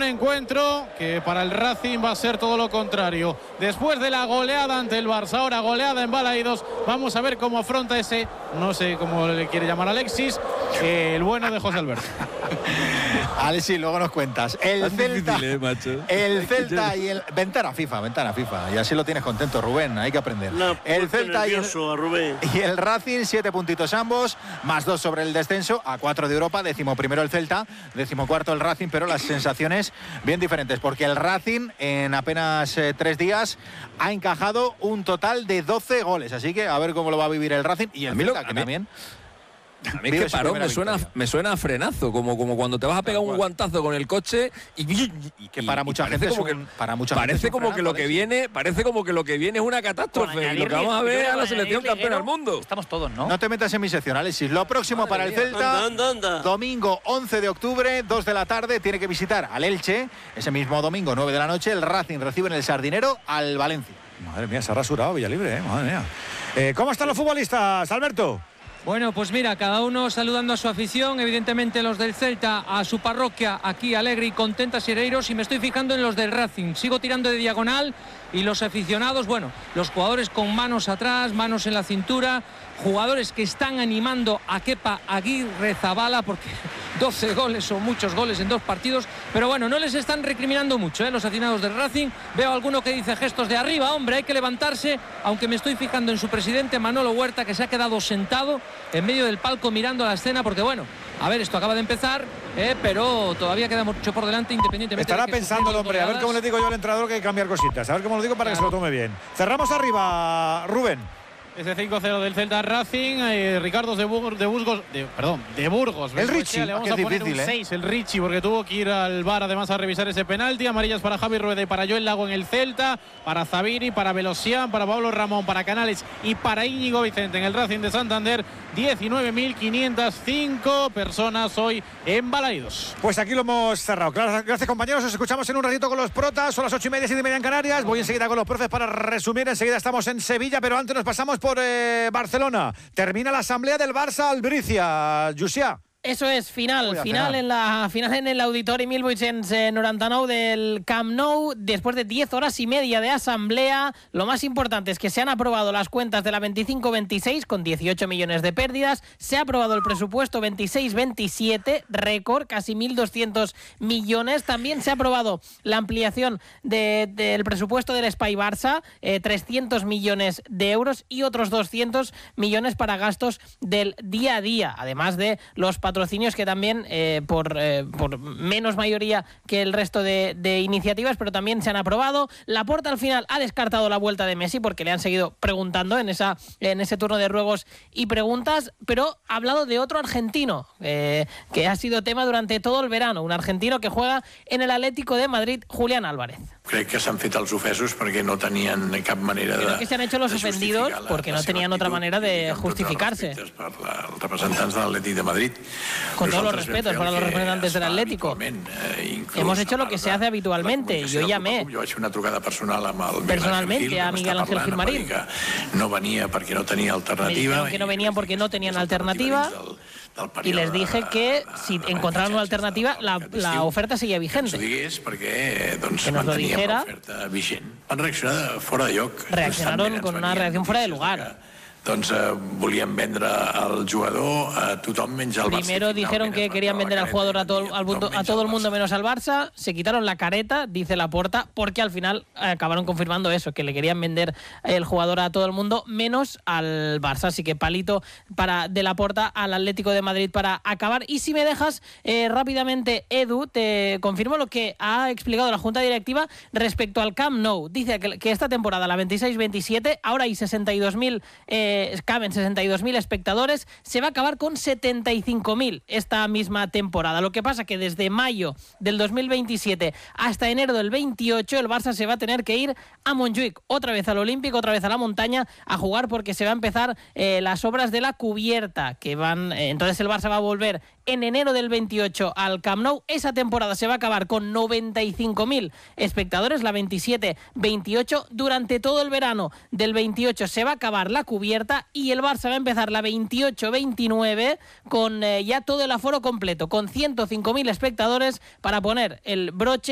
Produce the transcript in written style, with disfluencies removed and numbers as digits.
encuentro que para el Racing va a ser todo lo contrario. Después de la goleada ante el Barça, ahora goleada en Balaídos, vamos a ver cómo afronta ese, no sé cómo le quiere llamar Alexis, el bueno de José Alberto. Alexis, luego nos cuentas. El Celta, el Celta y el... Ventana FIFA, y así lo tienes contento, Rubén, hay que aprender. El Celta y el Racing, 7 puntitos ambos, más 2 sobre el descenso, a 4 de Europa, 11º el Celta, 14º el Racing, pero las sensaciones bien diferentes, porque el Racing en apenas 3 días ha encajado un total de 12 goles, así que a ver cómo lo va a vivir el Racing y el Celta, que también... A mí es que parón me suena a frenazo, como cuando te vas a pegar un guantazo con el coche y que para mucha gente parece como que lo que viene es una catástrofe, lo que vamos a ver a la selección campeona del mundo. Estamos todos, ¿no? No te metas en mi sección, Alexis. Lo próximo para el Celta, domingo 11 de octubre, 2 de la tarde, tiene que visitar al Elche. Ese mismo domingo, 9 de la noche, el Racing recibe en el Sardinero al Valencia. Madre mía, se ha rasurado Villalibre, madre mía. ¿Cómo están los futbolistas, Alberto? Bueno, pues mira, cada uno saludando a su afición, evidentemente los del Celta a su parroquia, aquí alegre y contenta Siereiros, y me estoy fijando en los del Racing, sigo tirando de diagonal y los aficionados, bueno, los jugadores con manos atrás, manos en la cintura, jugadores que están animando a Kepa Aguirrezabala porque 12 goles o muchos goles en 2 partidos, pero bueno, no les están recriminando mucho, los aficionados del Racing. Veo alguno que dice gestos de arriba, hombre, hay que levantarse, aunque me estoy fijando en su presidente Manolo Huerta, que se ha quedado sentado en medio del palco mirando a la escena, porque bueno, a ver, esto acaba de empezar, pero todavía queda mucho por delante, independientemente. Estará pensando el hombre, a ver cómo le digo yo al entrenador que hay que cambiar cositas, a ver cómo lo digo para que se lo tome bien. Cerramos arriba, Rubén. Ese 5-0 del Celta Racing, Ricardo de Burgos. El Richie, le vamos a poner un 6, el Richie, porque tuvo que ir al VAR además a revisar ese penalti. Amarillas para Javi Rueda y para Joel Lago en el Celta, para Zabiri, para Velosian, para Pablo Ramón, para Canales y para Íñigo Vicente en el Racing de Santander. 19.505 personas hoy en Balaídos. Pues aquí lo hemos cerrado. Gracias, compañeros. Os escuchamos en un ratito con los protas. Son las 8:30, 7:30 en Canarias. Voy enseguida con los profes para resumir. Enseguida estamos en Sevilla, pero antes nos pasamos por Barcelona. Termina la asamblea del Barça Albricia. Llucià. Eso es, final en el Auditori 1899 del Camp Nou, después de 10 horas y media de asamblea. Lo más importante es que se han aprobado las cuentas de la 25-26 con 18 millones de pérdidas, se ha aprobado el presupuesto 26-27, récord, casi 1.200 millones, también se ha aprobado la ampliación del presupuesto del Espai Barça, 300 millones de euros y otros 200 millones para gastos del día a día, además de los patrocinios que también por menos mayoría que el resto de iniciativas, pero también se han aprobado. Laporta al final ha descartado la vuelta de Messi porque le han seguido preguntando en ese turno de ruegos y preguntas, pero ha hablado de otro argentino que ha sido tema durante todo el verano, un argentino que juega en el Atlético de Madrid, Julián Álvarez. Crec que s'han fet els ofesos perquè no tenien cap manera de... Creo que se han hecho los ofendidos porque no tenían otra manera de justificarse. Per els representants de l'Atlètic de Madrid. Con todos los respetos para los representantes del Atlético. Hemos hecho lo que se hace habitualmente. Yo llamé jo vaig fer una trucada personalmente a Miguel Ángel Gilmarín. No venia perquè no tenia alternativa. Me dijeron que no venían porque no tenían alternativa. Y les dije que si encontraran una alternativa, la oferta seguía vigente. Que nos lo dijera. Reaccionaron con una reacción fuera de lugar. Doncs volien vendre al jugador a tothom menys al Barça. Primero dijeron que querían vender al jugador a todo el mundo menos al Barça, se quitaron la careta, dice Laporta, porque al final acabaron confirmando eso, que le querían vender el jugador a todo el mundo menos al Barça, así que palito de Laporta al Atlético de Madrid para acabar. Y si me dejas rápidamente, Edu, te confirmo lo que ha explicado la Junta Directiva respecto al Camp Nou. Dice que esta temporada, la 26-27, ahora hay 62.000 caben 62.000 espectadores, se va a acabar con 75.000 esta misma temporada. Lo que pasa que desde mayo del 2027 hasta enero del 28 el Barça se va a tener que ir a Montjuïc, otra vez al Olímpico, otra vez a la montaña a jugar porque se va a empezar las obras de la cubierta que van, entonces el Barça va a volver en enero del 28 al Camp Nou. Esa temporada se va a acabar con 95.000 espectadores, la 27-28. Durante todo el verano del 28 se va a acabar la cubierta y el Barça va a empezar la 28-29 con ya todo el aforo completo, con 105.000 espectadores para poner el broche